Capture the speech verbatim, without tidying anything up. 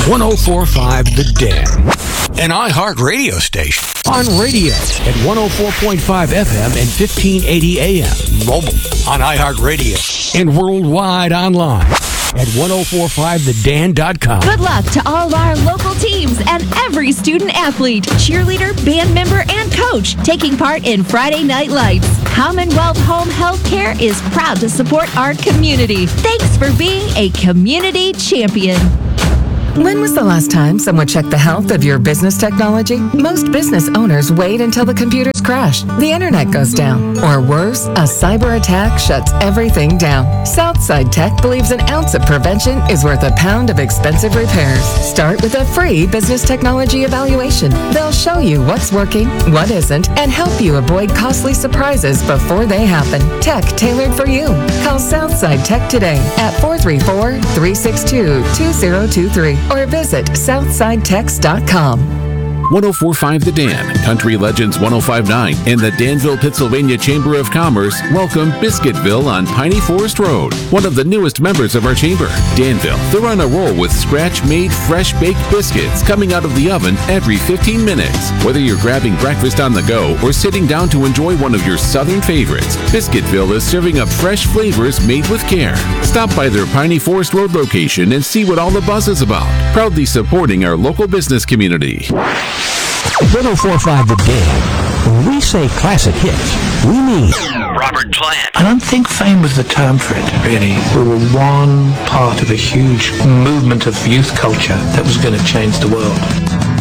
one oh four point five The Dan. An iHeart radio station. On radio at one oh four point five F M and fifteen eighty A M. Mobile on iHeartRadio. And worldwide online at ten forty-five the dan dot com. Good luck to all our local teams and every student athlete, cheerleader, band member, and coach taking part in Friday Night Lights. Commonwealth Home Healthcare is proud to support our community. Thanks for being a community champion. When was the last time someone checked the health of your business technology? Most business owners wait until the computers crash, the internet goes down, or worse, a cyber attack shuts everything down. Southside Tech believes an ounce of prevention is worth a pound of expensive repairs. Start with a free business technology evaluation. They'll show you what's working, what isn't, and help you avoid costly surprises before they happen. Tech tailored for you. Call Southside Tech today at four three four, three six two, two zero two three. Or visit southside tex dot com. one oh four point five The Dan, Country Legends one oh five point nine, and the Danville, Pennsylvania Chamber of Commerce welcome Biscuitville on Piney Forest Road, one of the newest members of our chamber. Danville, they're on a roll with scratch-made, fresh-baked biscuits coming out of the oven every fifteen minutes. Whether you're grabbing breakfast on the go or sitting down to enjoy one of your southern favorites, Biscuitville is serving up fresh flavors made with care. Stop by their Piney Forest Road location and see what all the buzz is about. Proudly supporting our local business community. ten forty-five The Dan. When we say classic hits, we mean Robert Plant. I don't think fame was the term for it, really. We were one part of a huge movement of youth culture that was going to change the world.